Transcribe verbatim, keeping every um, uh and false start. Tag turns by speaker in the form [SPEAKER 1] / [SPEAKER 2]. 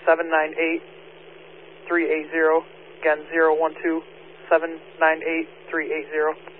[SPEAKER 1] seven nine eight, three eight zero. Again, zero one two, seven nine eight, three eight zero.